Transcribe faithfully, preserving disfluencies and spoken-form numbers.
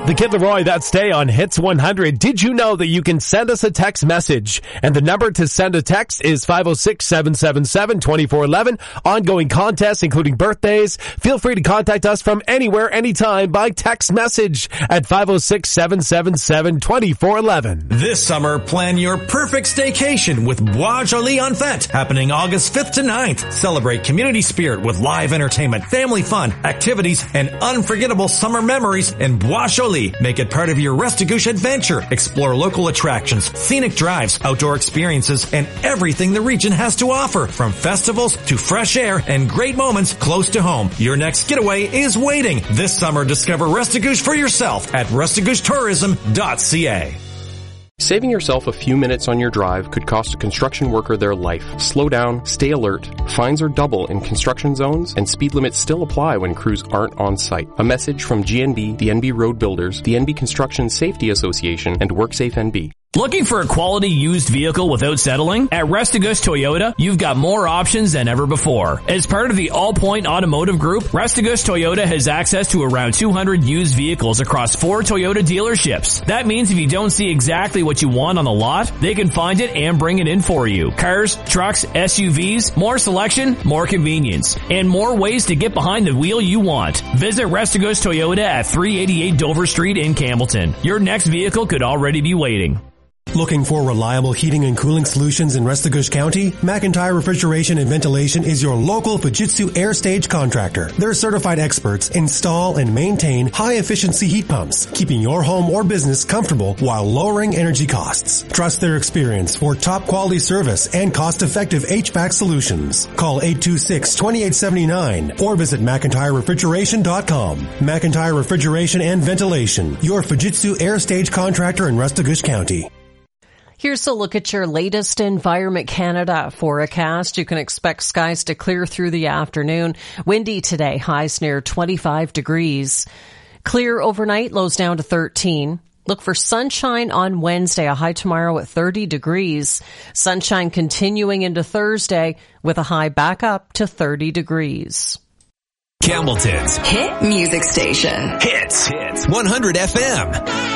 The Kid Leroy, that stay on Hits one hundred. Did you know that you can send us a text message? And the number to send a text is five oh six, seven seven seven, two four one one. Ongoing contests, including birthdays. Feel free to contact us from anywhere, anytime by text message at five oh six, seven seven seven, two four one one. This summer, plan your perfect staycation with Bois Joli en Fête, happening August fifth to ninth. Celebrate community spirit with live entertainment, family fun, activities, and unforgettable summer memories in Bois Joli. Make it part of your Restigouche adventure. Explore local attractions, scenic drives, outdoor experiences, and everything the region has to offer, from festivals to fresh air and great moments close to home. Your next getaway is waiting. This summer, discover Restigouche for yourself at restigouche tourism dot c a. Saving yourself a few minutes on your drive could cost a construction worker their life. Slow down, stay alert. Fines are double in construction zones, and speed limits still apply when crews aren't on site. A message from G N B, the N B Road Builders, the N B Construction Safety Association, and WorkSafe N B. Looking for a quality used vehicle without settling? At Restigouche Toyota, you've got more options than ever before. As part of the All Point Automotive Group, Restigouche Toyota has access to around two hundred used vehicles across four Toyota dealerships. That means if you don't see exactly what you want on the lot, they can find it and bring it in for you. Cars, trucks, S U Vs, more selection, more convenience, and more ways to get behind the wheel you want. Visit Restigouche Toyota at three eighty-eight Dover Street in Campbellton. Your next vehicle could already be waiting. Looking for reliable heating and cooling solutions in Restigouche County? McIntyre Refrigeration and Ventilation is your local Fujitsu air stage contractor. Their certified experts install and maintain high-efficiency heat pumps, keeping your home or business comfortable while lowering energy costs. Trust their experience for top-quality service and cost-effective H V A C solutions. Call eight two six, two eight seven nine or visit McIntyre Refrigeration dot com. McIntyre Refrigeration and Ventilation, your Fujitsu air stage contractor in Restigouche County. Here's a look at your latest Environment Canada forecast. You can expect skies to clear through the afternoon. Windy today, highs near twenty-five degrees. Clear overnight, lows down to thirteen. Look for sunshine on Wednesday, a high tomorrow at thirty degrees. Sunshine continuing into Thursday with a high back up to thirty degrees. Campbellton's hit music station. Hits, hits, one hundred F M.